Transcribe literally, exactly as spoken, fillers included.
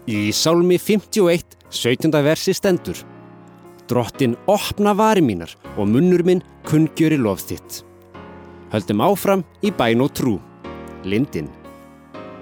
Í Sálmi fimmtíu og eitt, sautjánda versi stendur: Drottinn opna varir mínar og munnur minn kunngjöri lof þitt. Höldum áfram í bæn og trú. Lindin.